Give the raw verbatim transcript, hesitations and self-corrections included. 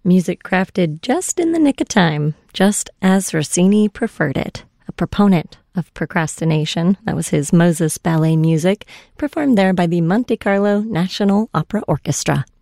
Music crafted just in the nick of time, just as Rossini preferred it. A proponent of procrastination, that was his Moses ballet music, performed there by the Monte Carlo National Opera Orchestra.